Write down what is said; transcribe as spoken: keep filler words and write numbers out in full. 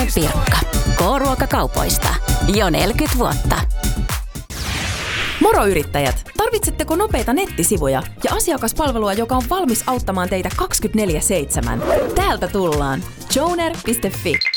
Pirkka. K-ruokakaupoista. Jo neljäkymmentä vuotta. Moro yrittäjät! Tarvitsetteko nopeita nettisivuja ja asiakaspalvelua, joka on valmis auttamaan teitä kaksikymmentäneljä seitsemän? Täältä tullaan. Joner piste fi.